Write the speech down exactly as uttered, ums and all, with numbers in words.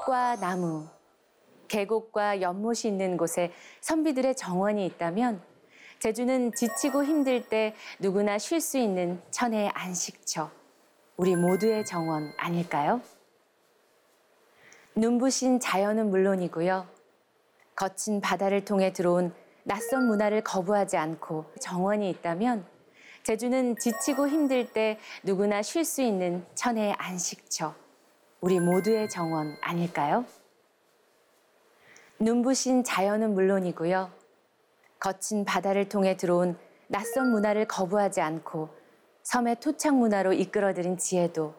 숲과 나무, 계곡과 연못이 있는 곳에 선비들의 정원이 있다면 제주는 지치고 힘들 때 누구나 쉴 수 있는 천혜의 안식처, 우리 모두의 정원 아닐까요? 눈부신 자연은 물론이고요. 거친 바다를 통해 들어온 낯선 문화를 거부하지 않고 정원이 있다면 제주는 지치고 힘들 때 누구나 쉴 수 있는 천혜의 안식처, 우리 모두의 정원 아닐까요? 눈부신 자연은 물론이고요. 거친 바다를 통해 들어온 낯선 문화를 거부하지 않고 섬의 토착 문화로 이끌어들인 지혜도